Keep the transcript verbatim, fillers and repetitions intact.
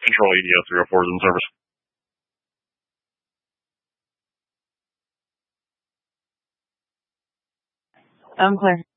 Control E D O three oh four is in service. I'm clear.